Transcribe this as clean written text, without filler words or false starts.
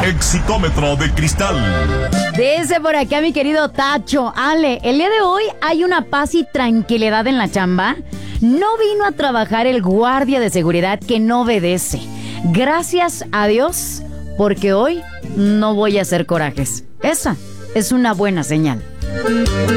Exitómetro de cristal. Dice por acá mi querido Tacho. Ale, el día de hoy hay una paz y tranquilidad en la chamba. No vino a trabajar el guardia de seguridad que no obedece. Gracias a Dios, porque hoy no voy a hacer corajes. Esa es una buena señal.